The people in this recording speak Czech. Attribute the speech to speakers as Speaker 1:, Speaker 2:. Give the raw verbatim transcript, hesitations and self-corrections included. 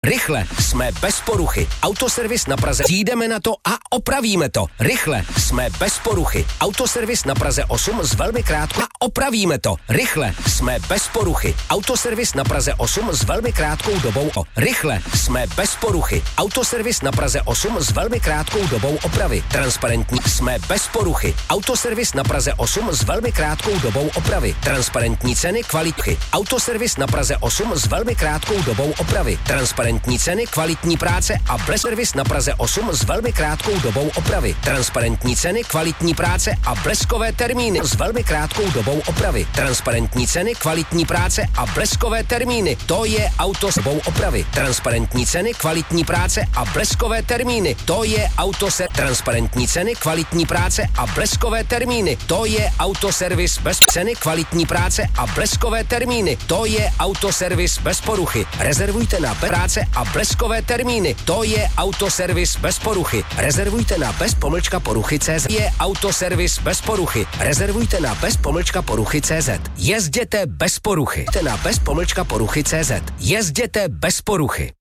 Speaker 1: Rychle, jsme bez poruchy. Autoservis na Praze. Jdeme na to a opravíme to. Rychle, jsme bez poruchy. Autoservis na Praze osm s velmi krátkou a opravíme to. Rychle, jsme bez poruchy. Autoservis na Praze osm s velmi krátkou dobou o. Rychle, jsme bez poruchy. Autoservis na Praze osm s velmi krátkou dobou opravy. Transparentní, jsme bez poruchy. Autoservis na Praze osm s velmi krátkou dobou opravy. Transparentní ceny, kvalitky. Autoservis na Praze osm s velmi krátkou dobou opravy. Transparentní ceny, kvalitní práce a bleservis na Praze osm s velmi krátkou dobou opravy. Transparentní ceny, kvalitní práce a bleskové termíny s velmi krátkou dobou opravy. Transparentní ceny, kvalitní práce a bleskové termíny. To je auto s dobou opravy. Transparentní ceny, kvalitní práce a bleskové termíny. To je auto se transparentní ceny, kvalitní práce a bleskové termíny. To je autoservis bez ceny, kvalitní práce a bleskové termíny. To je autoservis bez poruchy. Rezervujte na práce a bleskové termíny. To je autoservis bez poruchy. Rezervujte na bez pomlčka poruchy C Z. Je autoservis bez poruchy. Rezervujte na bez pomlčka poruchy C Z. Jezděte bez poruchy. Na bez pomlčka poruchy C Z. Jezděte bez poruchy.